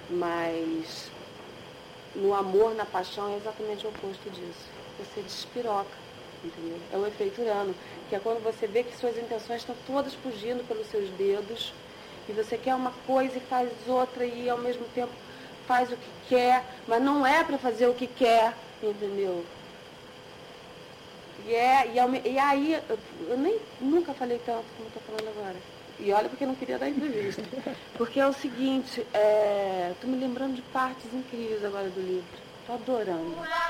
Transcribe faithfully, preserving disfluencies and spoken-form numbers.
Mas no amor, na paixão, é exatamente o oposto disso. Você despiroca, entendeu? É o efeito Urano, que é quando você vê que suas intenções estão todas fugindo pelos seus dedos, e você quer uma coisa e faz outra, e ao mesmo tempo faz o que quer, mas não é para fazer o que quer, entendeu? E, é, e, ao, e aí, eu, eu nem, nunca falei tanto como estou falando agora. E olha porque eu não queria dar entrevista. Porque é o seguinte, é, tô me lembrando de partes incríveis agora do livro. Tô adorando.